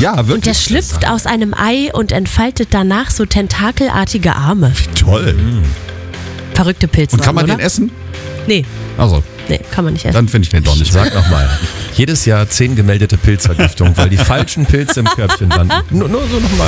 Ja, wirklich. Und der schlüpft aus einem Ei und entfaltet danach so tentakelartige Arme. Toll. Verrückte Pilze. Und kann man oder? den essen? Nee, Also, kann man nicht essen. dann finde ich den doch nicht. Sag nochmal. Jedes Jahr 10 gemeldete Pilzvergiftungen, weil die falschen Pilze im Körbchen landen. Nur so nochmal.